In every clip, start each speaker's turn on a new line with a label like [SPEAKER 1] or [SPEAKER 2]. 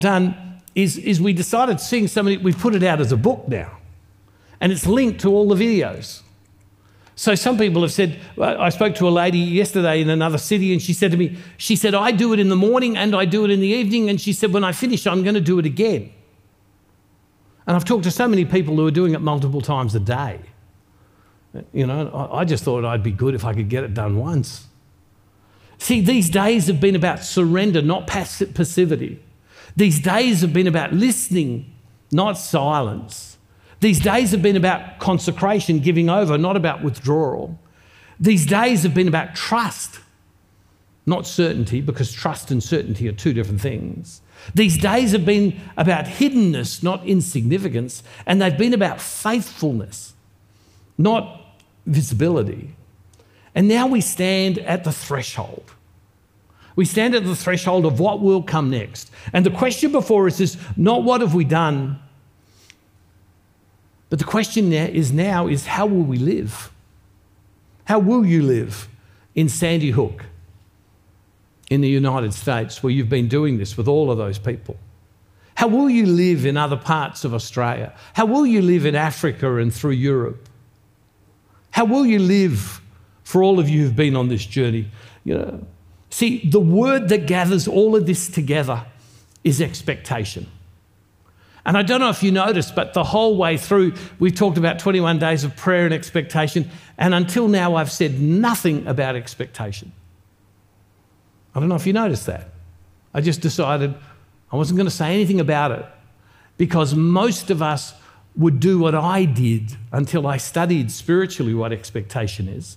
[SPEAKER 1] done is we decided seeing somebody, we put it out as a book now, and it's linked to all the videos. So some people have said, I spoke to a lady yesterday in another city, and she said to me, I do it in the morning and I do it in the evening, and she said, when I finish, I'm going to do it again. And I've talked to so many people who are doing it multiple times a day. You know, I just thought I'd be good if I could get it done once. See, these days have been about surrender, not passivity. These days have been about listening, not silence. These days have been about consecration, giving over, not about withdrawal. These days have been about trust, not certainty, because trust and certainty are two different things. These days have been about hiddenness, not insignificance, and they've been about faithfulness, not visibility. And now we stand at the threshold. We stand at the threshold of what will come next. And the question before us is not what have we done, but the question now is how will we live? How will you live in Sandy Hook, in the United States, where you've been doing this with all of those people? How will you live in other parts of Australia? How will you live in Africa and through Europe? How will you live for all of you who've been on this journey? You know, see, the word that gathers all of this together is expectation. And I don't know if you noticed, but the whole way through, we've talked about 21 days of prayer and expectation, and until now I've said nothing about expectation. I don't know if you noticed that. I just decided I wasn't going to say anything about it because most of us would do what I did until I studied spiritually what expectation is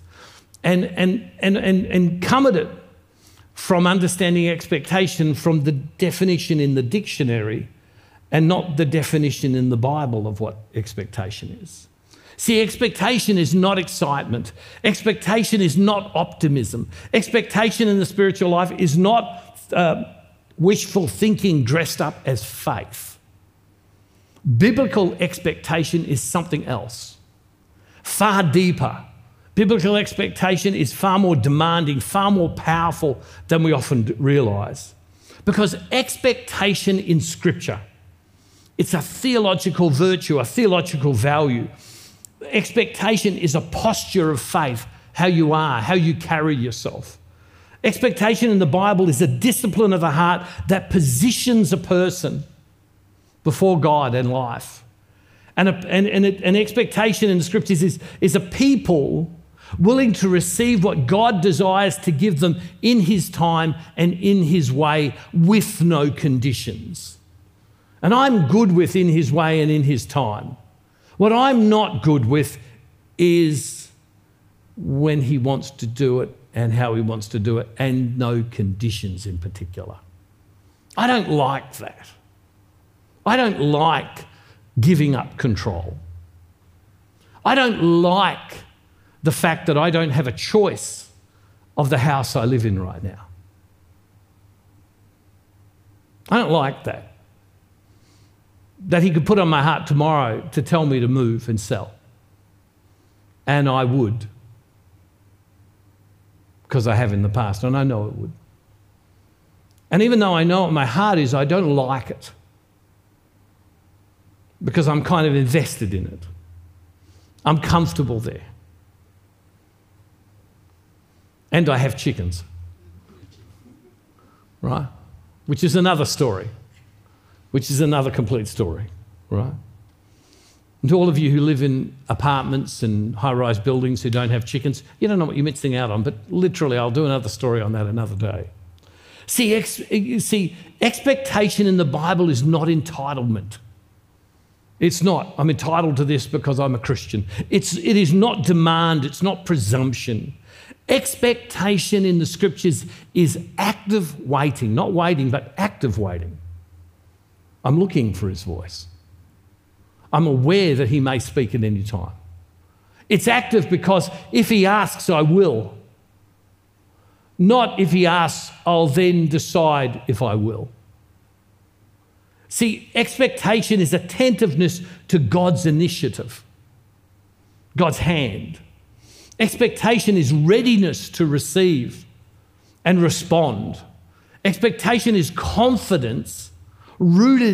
[SPEAKER 1] and come at it from understanding expectation from the definition in the dictionary and not the definition in the Bible of what expectation is. See, expectation is not excitement. Expectation is not optimism. Expectation in the spiritual life is not wishful thinking dressed up as faith. Biblical expectation is something else, far deeper. Biblical expectation is far more demanding, far more powerful than we often realise. Because expectation in Scripture, it's a theological virtue, a theological value. Expectation is a posture of faith, how you are, how you carry yourself. Expectation in the Bible is a discipline of the heart that positions a person before God and life. And an expectation in the Scriptures is a people willing to receive what God desires to give them in His time and in His way with no conditions. And I'm good with in His way and in His time. What I'm not good with is when He wants to do it and how He wants to do it, and no conditions in particular. I don't like that. I don't like giving up control. I don't like the fact that I don't have a choice of the house I live in right now. I don't like that. That He could put on my heart tomorrow to tell me to move and sell. And I would. Because I have in the past, and I know it would. And even though I know what my heart is, I don't like it. Because I'm kind of invested in it. I'm comfortable there. And I have chickens. Right? Which is another story. Which is another complete story. Right? And to all of you who live in apartments and high-rise buildings who don't have chickens, you don't know what you're missing out on, but literally I'll do another story on that another day. See, expectation in the Bible is not entitlement. It's not, I'm entitled to this because I'm a Christian. It is not demand, it's not presumption. Expectation in the Scriptures is active waiting, not waiting, but active waiting. I'm looking for His voice. I'm aware that He may speak at any time. It's active because if He asks, I will. Not if He asks, I'll then decide if I will. See, expectation is attentiveness to God's initiative, God's hand. Expectation is readiness to receive and respond. Expectation is confidence rooted